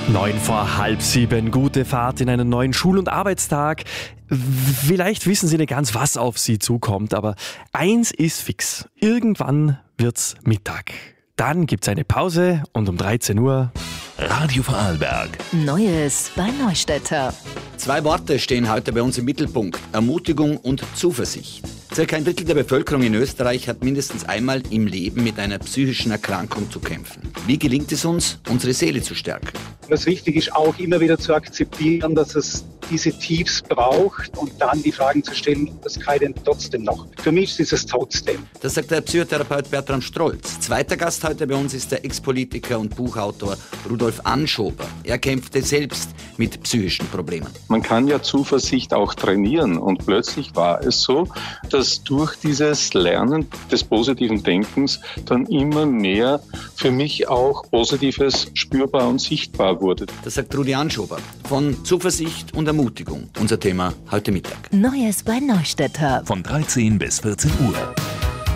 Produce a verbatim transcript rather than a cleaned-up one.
Neun vor halb sieben, gute Fahrt in einen neuen Schul- und Arbeitstag. Vielleicht wissen Sie nicht ganz, was auf Sie zukommt, aber eins ist fix. Irgendwann wird's Mittag. Dann gibt's eine Pause und um dreizehn Uhr... Radio Vorarlberg. Neues bei Neustädter. Zwei Worte stehen heute bei uns im Mittelpunkt: Ermutigung und Zuversicht. Circa ein Drittel der Bevölkerung in Österreich hat mindestens einmal im Leben mit einer psychischen Erkrankung zu kämpfen. Wie gelingt es uns, unsere Seele zu stärken? Was wichtig ist, auch immer wieder zu akzeptieren, dass es diese Tiefs braucht und dann die Fragen zu stellen, was kann ich denn trotzdem noch? Für mich ist es trotzdem. Das sagt der Psychotherapeut Bertram Strolz. Zweiter Gast heute bei uns ist der Ex-Politiker und Buchautor Rudolf Anschober. Er kämpfte selbst mit psychischen Problemen. Man kann ja Zuversicht auch trainieren und plötzlich war es so, dass durch dieses Lernen des positiven Denkens dann immer mehr für mich auch Positives spürbar und sichtbar wurde. Das sagt Rudi Anschober von Zuversicht und Ermutigung. Unser Thema heute Mittag. Neues bei Neustädter. Von dreizehn bis vierzehn Uhr.